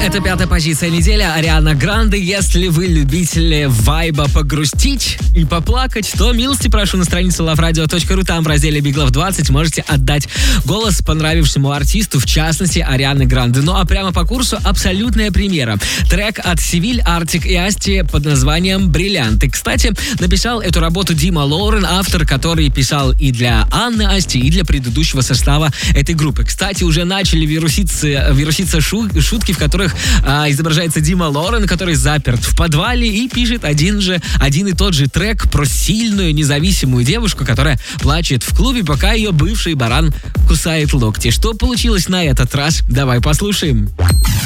Это 5-я позиция недели. Ариана Гранде. Если вы любители вайба погрустить и поплакать, то милости прошу на странице loveradio.ru. Там в разделе Big Love 20 можете отдать голос понравившему артисту, в частности, Арианы Гранде. Ну а прямо по курсу абсолютная премьера. Трек от Севиль, Артик и Асти под названием «Бриллианты». Кстати, написал эту работу Дима Лоурен, автор, который писал и для Анны Асти, и для предыдущего состава этой группы. Кстати, уже начали вируситься шутки, в которых изображается Дима Лоурен, который заперт в подвале и пишет один и тот же трек про сильную, независимую девушку, которая плачет в клубе, пока ее бывший баран кусает локти. Что получилось на этот раз? Давай послушаем.